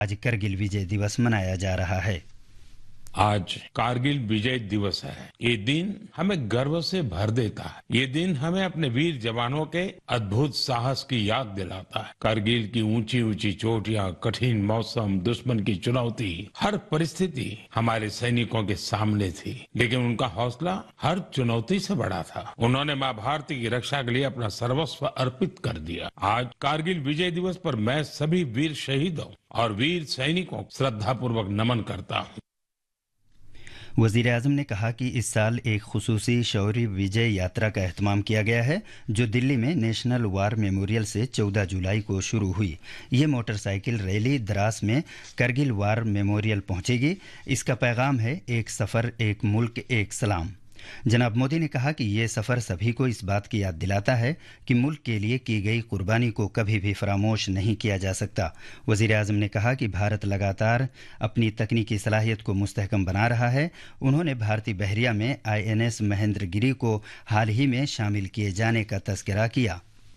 आज करगिल विजय दिवस मनाया जा रहा है। आज कारगिल विजय दिवस है। ये दिन हमें गर्व से भर देता है। ये दिन हमें अपने वीर जवानों के अद्भुत साहस की याद दिलाता है। कारगिल की ऊंची ऊंची चोटियां, कठिन मौसम, दुश्मन की चुनौती, हर परिस्थिति हमारे सैनिकों के सामने थी, लेकिन उनका हौसला हर चुनौती से बड़ा था। उन्होंने माँ भारती की रक्षा के लिए अपना सर्वस्व अर्पित कर दिया। आज कारगिल विजय दिवस पर मैं सभी वीर शहीदों और वीर सैनिकों को श्रद्धापूर्वक नमन करता हूँ। वजीर आजम ने कहा कि इस साल एक खुसूसी शौर्य विजय यात्रा का एहतमाम किया गया है, जो दिल्ली में नेशनल वार मेमोरियल से 14 जुलाई को शुरू हुई। ये मोटरसाइकिल रैली द्रास में करगिल वार मेमोरियल पहुंचेगी। इसका पैगाम है, एक सफ़र, एक मुल्क, एक सलाम। जनाब मोदी ने कहा कि ये सफ़र सभी को इस बात की याद दिलाता है कि मुल्क के लिए की गई कुर्बानी को कभी भी फरामोश नहीं किया जा सकता। वज़ीर आज़म ने कहा कि भारत लगातार अपनी तकनीकी सलाहियत को मुस्तहकम बना रहा है। उन्होंने भारतीय बहरिया में INS महेंद्रगिरी को हाल ही में शामिल किए जाने का तज़किरा किया।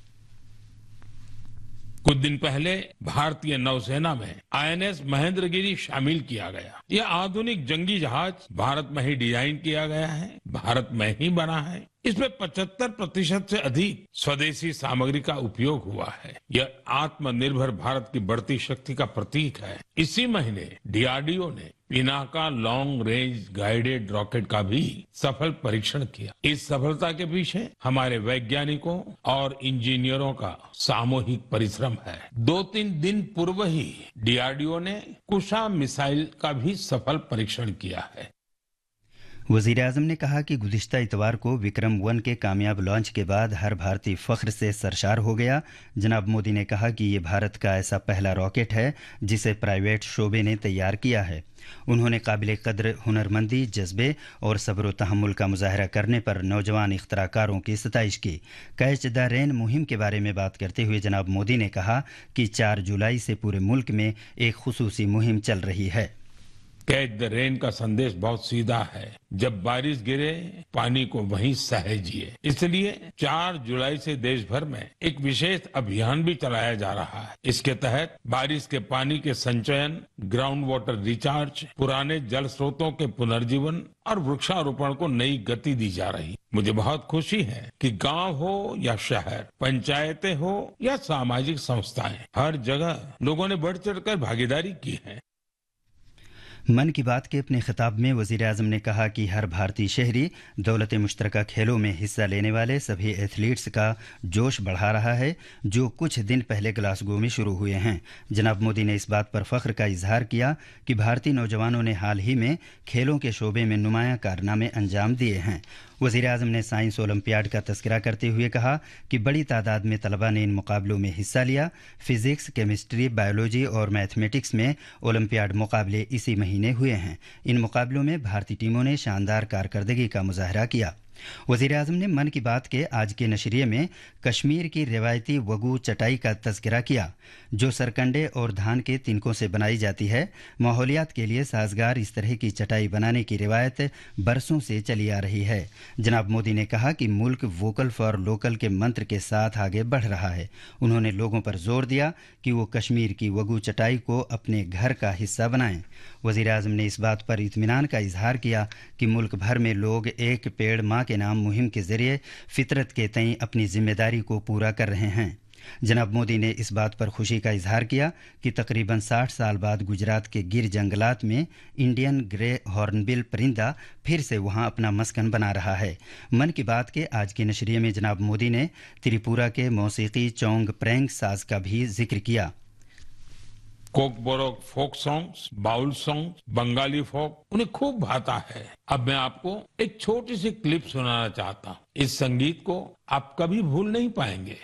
कुछ दिन पहले भारतीय नौसेना में INS महेंद्रगिरी शामिल किया गया। यह आधुनिक जंगी जहाज भारत में ही डिजाइन किया गया है, भारत में ही बना है। इसमें 75% से अधिक स्वदेशी सामग्री का उपयोग हुआ है। यह आत्मनिर्भर भारत की बढ़ती शक्ति का प्रतीक है। इसी महीने DRDO ने Pinaka long range guided rocket का भी सफल परीक्षण किया। इस सफलता के पीछे हमारे वैज्ञानिकों और इंजीनियरों का सामूहिक परिश्रम है। 2-3 दिन पूर्व ही DRDO ने कुशा मिसाइल का भी सफल परीक्षण किया है। वज़ीर आज़म ने कहा कि गुज़िश्ता इतवार को विक्रम 1 के कामयाब लॉन्च के बाद हर भारतीय फ़ख्र से सरशार हो गया। जनाब मोदी ने कहा कि ये भारत का ऐसा पहला रॉकेट है जिसे प्राइवेट शोबे ने तैयार किया है। उन्होंने काबिल कद्र हुनरमंदी, जज्बे और सब्र तहम्मुल का मुजाहरा करने पर नौजवान इख्तराकारों की सताइश की। कैच द रेन मुहिम के बारे में बात करते हुए जनाब मोदी ने कहा कि 4 जुलाई से पूरे मुल्क में एक खुसूसी मुहिम चल रही है। कैच द रेन का संदेश बहुत सीधा है। जब बारिश गिरे, पानी को वहीं सहेजिए। इसलिए 4 जुलाई से देश भर में एक विशेष अभियान भी चलाया जा रहा है। इसके तहत बारिश के पानी के संचयन, ग्राउंड वाटर रिचार्ज, पुराने जल स्रोतों के पुनर्जीवन और वृक्षारोपण को नई गति दी जा रही। मुझे बहुत खुशी है कि गांव हो या शहर, पंचायतें हो या सामाजिक संस्थाएं, हर जगह लोगों ने बढ़ चढ़कर भागीदारी की है। मन की बात के अपने खिताब में वज़ीर आज़म ने कहा कि हर भारतीय शहरी दौलत मुश्तरका खेलों में हिस्सा लेने वाले सभी एथलीट्स का जोश बढ़ा रहा है, जो कुछ दिन पहले ग्लासगो में शुरू हुए हैं। जनाब मोदी ने इस बात पर फ़ख्र का इजहार किया कि भारतीय नौजवानों ने हाल ही में खेलों के शोबे में नुमायां कारनामे अंजाम दिए हैं। वज़ीर आज़म ने साइंस ओलंपियाड का तज़किरा करते हुए कहा कि बड़ी तादाद में तलबा ने इन मुकाबलों में हिस्सा लिया। फिज़िक्स, केमिस्ट्री, बायोलॉजी और मैथमेटिक्स में ओलंपियाड मुकाबले इसी महीने हुए हैं। इन मुकाबलों में भारतीय टीमों ने शानदार कारकर्दगी का मुजाहरा किया। वज़ीर आज़म ने मन की बात के आज के नशरिये में कश्मीर की रिवायती वगू चटाई का तज़किरा किया, जो सरकंडे और धान के तिनकों से बनाई जाती है। माहौलियात के लिए साजगार इस तरह की चटाई बनाने की रिवायत बरसों से चली आ रही है। जनाब मोदी ने कहा कि मुल्क वोकल फॉर लोकल के मंत्र के साथ आगे बढ़ रहा है। उन्होंने लोगों पर जोर दिया कि वो कश्मीर की वगू चटाई को अपने घर का हिस्सा बनाएं। वज़ीर आज़म ने इस बात पर इत्मीनान का इजहार किया कि मुल्क भर में लोग एक पेड़ माँ के नाम मुहिम के जरिए फितरत के तईं अपनी जिम्मेदारी को पूरा कर रहे हैं। जनाब मोदी ने इस बात पर खुशी का इजहार किया कि तकरीबन 60 साल बाद गुजरात के गिर जंगलात में इंडियन ग्रे हॉर्नबिल परिंदा फिर से वहां अपना मस्कन बना रहा है। मन की बात के आज के नशरिये में जनाब मोदी ने त्रिपुरा के मौसीकी चौंग प्रेंग साज का भी जिक्र किया। Kokborok folk songs, bowl songs, Bengali फोक उन्हें खूब भाता है। अब मैं आपको एक छोटी सी क्लिप सुनाना चाहता हूँ। इस संगीत को आप कभी भूल नहीं पाएंगे।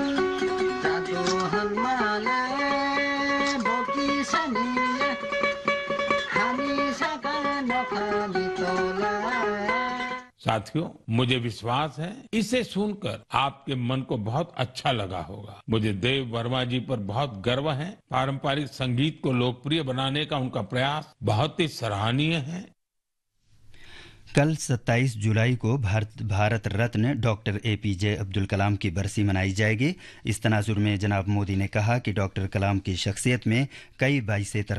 साथियों, मुझे विश्वास है इसे सुनकर आपके मन को बहुत अच्छा लगा होगा। मुझे देव वर्मा जी पर बहुत गर्व है। पारंपरिक संगीत को लोकप्रिय बनाने का उनका प्रयास बहुत ही सराहनीय है। कल 27 जुलाई को भारत रत्न डॉक्टर एपीजे अब्दुल कलाम की बरसी मनाई जाएगी। इस तनाजुर में जनाब मोदी ने कहा कि डॉक्टर कलाम की शख्सियत में कई बाइसे